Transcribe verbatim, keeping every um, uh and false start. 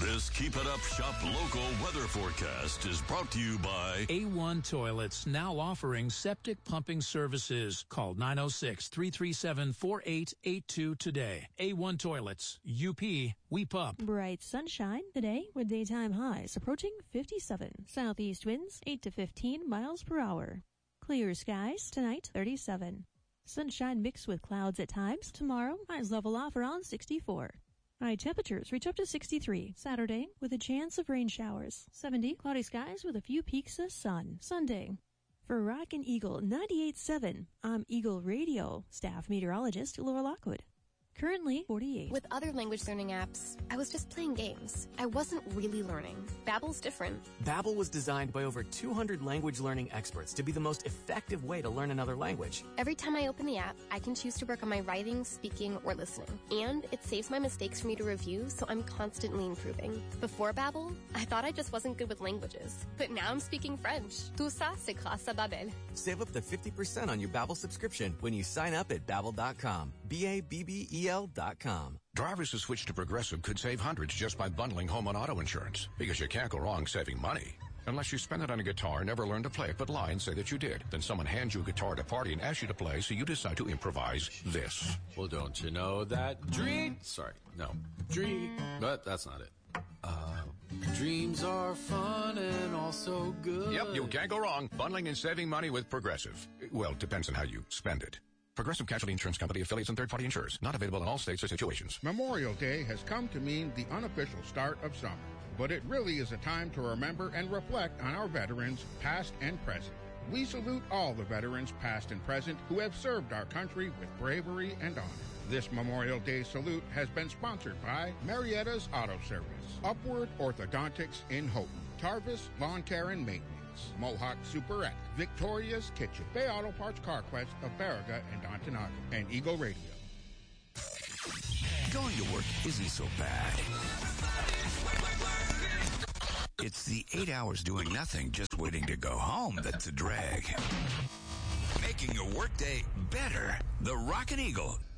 This Keep It Up Shop local weather forecast is brought to you by A one Toilets, now offering septic pumping services. Call nine oh six, three three seven, four eight eight two today. A one Toilets, U P, we pump. Bright sunshine today with daytime highs approaching fifty-seven. Southeast winds eight to fifteen miles per hour. Clear skies tonight, thirty-seven. Sunshine mixed with clouds at times. Tomorrow, highs level off around sixty-four. High temperatures reach up to sixty-three. Saturday, with a chance of rain showers. seventy, cloudy skies with a few peaks of sun. Sunday. For Rockin' Eagle ninety-eight point seven, I'm Eagle Radio staff meteorologist Laura Lockwood. Currently forty-eight. With other language learning apps, I was just playing games. I wasn't really learning. Babbel's different. Babbel was designed by over two hundred language learning experts to be the most effective way to learn another language. Every time I open the app, I can choose to work on my writing, speaking, or listening. And it saves my mistakes for me to review, so I'm constantly improving. Before Babbel, I thought I just wasn't good with languages. But now I'm speaking French. Tout ça, c'est grâce à Babbel. Save up to fifty percent on your Babbel subscription when you sign up at Babbel dot com. B A B B E L dot com. Drivers who switch to Progressive could save hundreds just by bundling home and auto insurance, because you can't go wrong saving money. Unless you spend it on a guitar, never learn to play it, but lie and say that you did. Then someone hands you a guitar at a party and asks you to play, so you decide to improvise this. Well, don't you know that dream... Sorry, no. Dream... But that's not it. Uh, dreams are fun and also good. Yep, you can't go wrong bundling and saving money with Progressive. Well, depends on how you spend it. Progressive Casualty Insurance Company, affiliates, and third-party insurers. Not available in all states or situations. Memorial Day has come to mean the unofficial start of summer. But it really is a time to remember and reflect on our veterans, past and present. We salute all the veterans, past and present, who have served our country with bravery and honor. This Memorial Day salute has been sponsored by Marietta's Auto Service, Upward Orthodontics in Houghton, Tarvis Lawn Care and Maintenance, Mohawk Superette, Victoria's Kitchen, Bay Auto Parts CarQuest of Baraga and Ontonaga, and Eagle Radio. Going to work isn't so bad. It's the eight hours doing nothing, just waiting to go home that's a drag. Making your workday better. The Rockin' Eagle